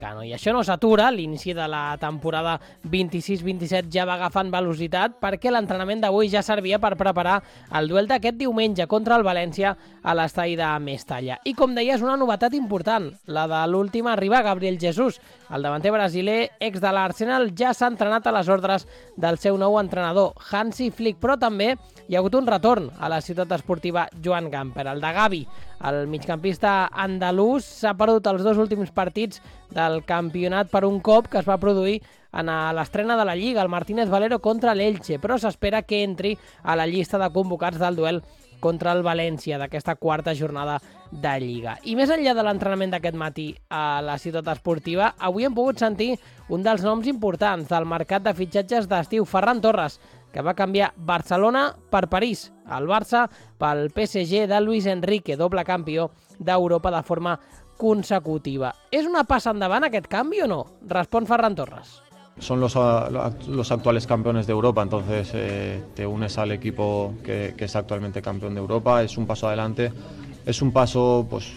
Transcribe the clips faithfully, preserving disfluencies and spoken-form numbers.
I això no s'atura, l'inici de la temporada vint-i-sis vint-i-set ja va agafant velocitat perquè l'entrenament d'avui ja servia per preparar el duel d'aquest diumenge contra el València a l'estadi de Mestalla. I com deies, una novetat important, la de l'última arriba Gabriel Jesús. El davanter brasiler, ex de l'Arsenal, ja s'ha entrenat a les ordres del seu nou entrenador, Hansi Flick, però també hi ha hagut un retorn a la ciutat esportiva Joan Gamper, el de Gavi. El migcampista andalús s'ha perdut els dos últims partits del campionat per un cop que es va produir en l'estrena de la Lliga, el Martínez Valero contra l'Elche, però s'espera que entri a la llista de convocats del duel contra el València d'aquesta quarta jornada de Lliga. I més enllà de l'entrenament d'aquest matí a la ciutat esportiva, avui hem pogut sentir un dels noms importants del mercat de fitxatges d'estiu, Ferran Torres, que va canviar Barcelona per París, el Barça pel P S G de Luis Enrique, doble campió d'Europa de forma consecutiva. És una passa endavant aquest canvi o no? Respon Ferran Torres. Son los, los actuales campeones de Europa, entonces eh, te unes al equipo que, que es actualmente campeón de Europa, es un paso adelante, es un paso pues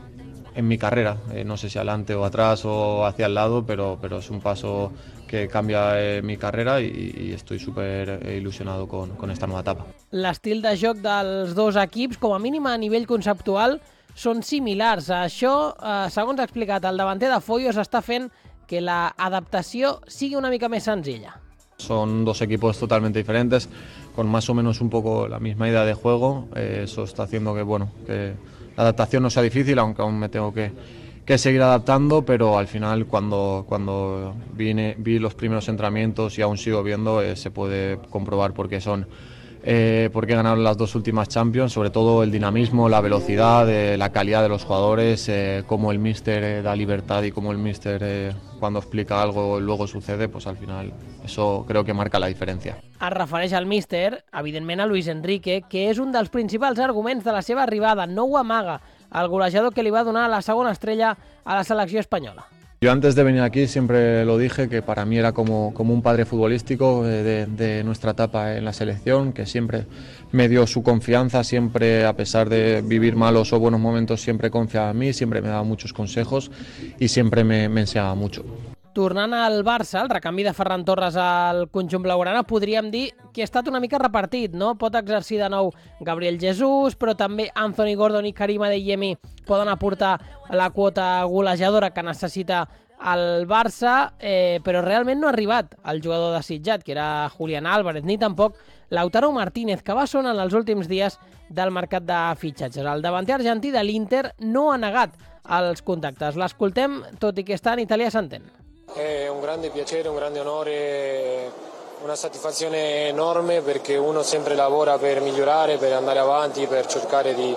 en mi carrera, eh, no sé si adelante o atrás o hacia el lado, pero, pero es un paso que cambia eh, mi carrera i, i estoy súper il·lusionado con, con esta nueva etapa. L'estil de joc dels dos equips, com a mínim a nivell conceptual, són similars. Això, eh, segons ha explicat el davanter de Foyos, està fent que la adaptació sigui una mica més senzilla. Son dos equipos totalmente diferentes, con más o menos un poco la misma idea de juego. Eh, eso está haciendo que, bueno, que la adaptación no sea difícil, aunque aún me tengo que, que seguir adaptando, pero al final cuando, cuando vine, vi los primeros entrenamientos y aún sigo viendo, eh, se puede comprobar por qué son. Eh, porque ganaron las dos últimas Champions, sobre todo el dinamismo, la velocidad, eh, la calidad de los jugadores, eh, cómo el míster eh, da libertad y cómo el míster eh, cuando explica algo luego sucede, pues al final eso creo que marca la diferència. Es refereix al míster, evidentment a Luis Enrique, que és un dels principals arguments de la seva arribada, no ho amaga, el golejador que li va donar la segona estrella a la selecció espanyola. Yo antes de venir aquí siempre lo dije, que para mí era como, como un padre futbolístico de, de nuestra etapa en la selección, que siempre me dio su confianza, siempre a pesar de vivir malos o buenos momentos, siempre confiaba en mí, siempre me daba muchos consejos y siempre me, me enseñaba mucho. Tornant al Barça, el recanvi de Ferran Torres al conjunt blaugrana, podríem dir que ha estat una mica repartit, no? Pot exercir de nou Gabriel Jesús, però també Anthony Gordon i Karim Adeyemi poden aportar la quota golejadora que necessita el Barça, eh, però realment no ha arribat el jugador desitjat, que era Julián Álvarez, ni tampoc Lautaro Martínez, que va sonar en els últims dies del mercat de fitxatges. El davanter argentí de l'Inter no ha negat els contactes. L'escoltem, tot i que està en italià, s'entén. È un grande piacere, un grande onore, una soddisfazione enorme perché uno sempre lavora per migliorare, per andare avanti, per cercare di,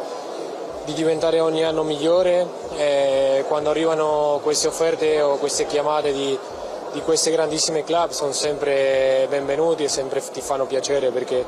di diventare ogni anno migliore. E quando arrivano queste offerte o queste chiamate di, di queste grandissime club sono sempre benvenuti e sempre ti fanno piacere perché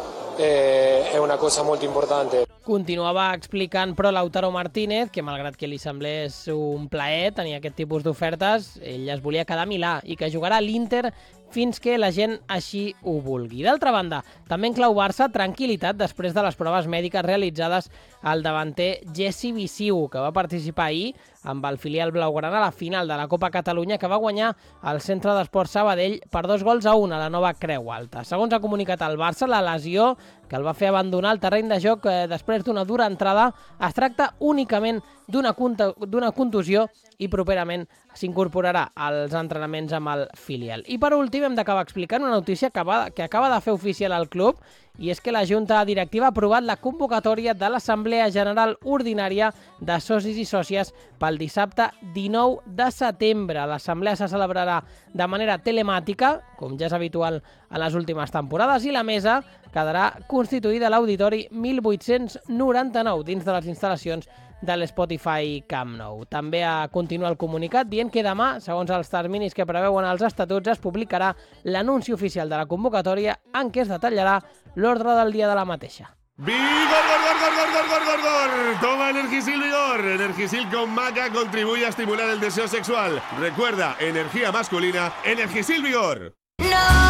è una cosa molto importante. Continuava explicant, però, Lautaro Martínez, que malgrat que li semblés un plaer tenir aquest tipus d'ofertes, ell es volia quedar a Milà i que jugarà a l'Inter fins que la gent així ho vulgui. D'altra banda, també en clau Barça, tranquil·litat després de les proves mèdiques realitzades al davanter Jesse Visiu, que va participar ahir amb el filial blaugrana a la final de la Copa Catalunya, que va guanyar el Centre d'Esports Sabadell per dos gols a un a la nova Creu Alta. Segons ha comunicat el Barça, la lesió que el va fer abandonar el terreny de joc eh, després d'una dura entrada es tracta únicament d'una d'una contusió i properament s'incorporarà als entrenaments amb el filial. I per últim hem d'acabar explicant una notícia que, va, que acaba de fer oficial al club, i és que la Junta Directiva ha aprovat la convocatòria de l'Assemblea General Ordinària de Socis i Sòcies pel dissabte dinou de setembre. L'assemblea se celebrarà de manera telemàtica, com ja és habitual en les últimes temporades, i la mesa quedarà constituïda a l'Auditori mil vuit-cents noranta-nou dins de les instal·lacions de l'Spotify Camp Nou. També continua el comunicat dient que demà, segons els terminis que preveuen els estatuts, es publicarà l'anunci oficial de la convocatòria en què es detallarà l'ordre del dia de la mateixa. ¡Vigor, gor, gor, gor, gor, gor, gor, gor! Toma Energisil Vigor. Energisil con maca contribuye a estimular el deseo sexual. Recuerda, energía masculina, Energisil Vigor. No.